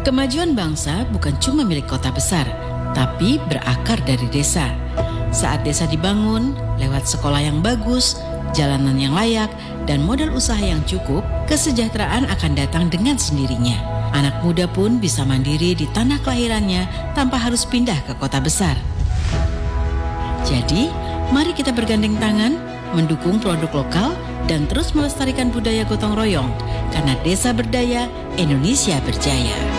Kemajuan bangsa bukan cuma milik kota besar, tapi berakar dari desa. Saat desa dibangun, lewat sekolah yang bagus, jalanan yang layak, dan modal usaha yang cukup, kesejahteraan akan datang dengan sendirinya. Anak muda pun bisa mandiri di tanah kelahirannya tanpa harus pindah ke kota besar. Jadi, mari kita bergandeng tangan, mendukung produk lokal, dan terus melestarikan budaya gotong royong. Karena desa berdaya, Indonesia berjaya.